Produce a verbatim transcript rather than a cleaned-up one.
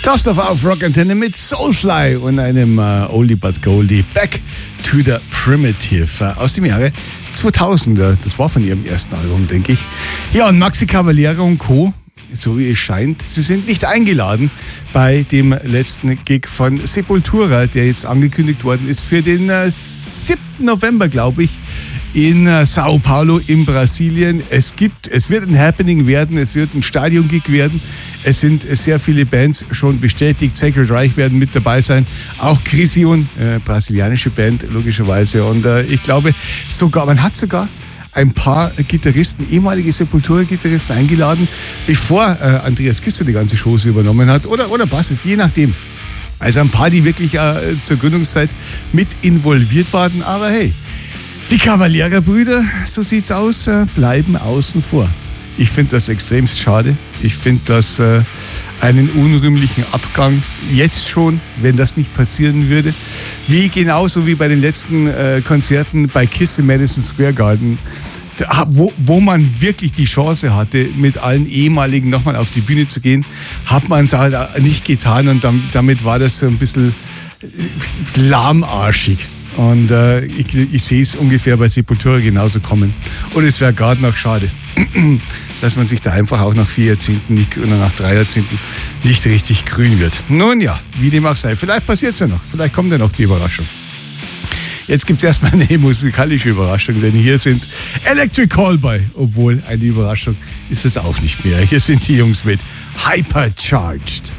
Toast of auf Rock Antenne mit Soulfly und einem uh, Oldie but Goldie, Back to the Primitive uh, aus dem Jahre zweitausend. Uh, das war von ihrem ersten Album, denke ich. Ja, und Maxi Cavaliere und Co., so wie es scheint, sie sind nicht eingeladen bei dem letzten Gig von Sepultura, der jetzt angekündigt worden ist für den uh, siebten November, glaube ich, in uh, Sao Paulo in Brasilien. Es gibt, es wird ein Happening werden, es wird ein Stadion-Gig werden. Es sind sehr viele Bands schon bestätigt. Sacred Reich werden mit dabei sein. Auch Crisium, äh, brasilianische Band, logischerweise. Und äh, ich glaube, sogar, man hat sogar ein paar Gitarristen, ehemalige Sepultura-Gitarristen eingeladen, bevor äh, Andreas Kisser die ganze Chose übernommen hat. Oder, oder Bassist, je nachdem. Also ein paar, die wirklich äh, zur Gründungszeit mit involviert waren. Aber hey, die Cavaliere-Brüder, so sieht's aus, äh, bleiben außen vor. Ich finde das extremst schade. Ich finde das äh, einen unrühmlichen Abgang. Jetzt schon, wenn das nicht passieren würde. Wie genauso wie bei den letzten äh, Konzerten bei Kiss im Madison Square Garden, da, wo, wo man wirklich die Chance hatte, mit allen ehemaligen nochmal auf die Bühne zu gehen, hat man es halt nicht getan. Und damit, damit war das so ein bisschen lahmarschig. Und äh, ich, ich sehe es ungefähr bei Sepultura genauso kommen. Und es wäre gerade noch schade, dass man sich da einfach auch nach vier Jahrzehnten nicht, oder nach drei Jahrzehnten nicht richtig grün wird. Nun ja, wie dem auch sei. Vielleicht passiert es ja noch. Vielleicht kommt ja noch die Überraschung. Jetzt gibt es erstmal eine musikalische Überraschung, denn hier sind Electric Callboy. Obwohl, eine Überraschung ist es auch nicht mehr. Hier sind die Jungs mit Hypercharged.